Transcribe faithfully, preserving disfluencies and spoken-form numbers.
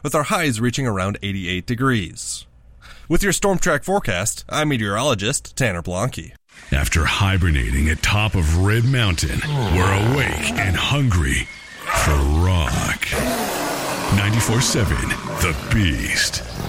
with our highs reaching around eighty-eight degrees. With your Storm Track forecast, I'm meteorologist Tanner Blanke. After hibernating atop of Red Mountain, we're awake and hungry for rock. ninety-four seven The Beast.